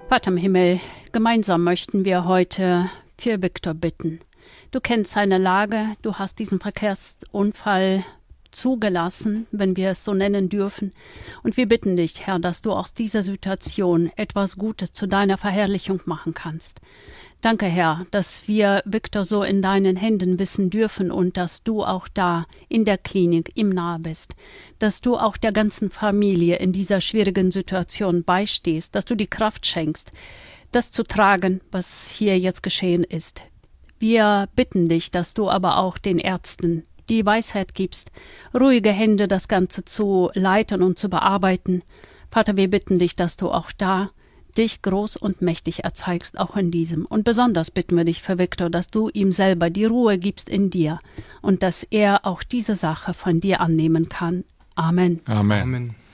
Vater im Himmel, gemeinsam möchten wir heute für Viktor bitten. Du kennst seine Lage, du hast diesen Verkehrsunfall zugelassen, wenn wir es so nennen dürfen. Und wir bitten dich, Herr, dass du aus dieser Situation etwas Gutes zu deiner Verherrlichung machen kannst. Danke, Herr, dass wir Viktor so in deinen Händen wissen dürfen und dass du auch da in der Klinik ihm nahe bist, dass du auch der ganzen Familie in dieser schwierigen Situation beistehst, dass du die Kraft schenkst, das zu tragen, was hier jetzt geschehen ist. Wir bitten dich, dass du aber auch den Ärzten die Weisheit gibst, ruhige Hände das Ganze zu leiten und zu bearbeiten. Vater, wir bitten dich, dass du auch da dich groß und mächtig erzeigst, auch in diesem. Und besonders bitten wir dich für Viktor, dass du ihm selber die Ruhe gibst in dir und dass er auch diese Sache von dir annehmen kann. Amen. Amen.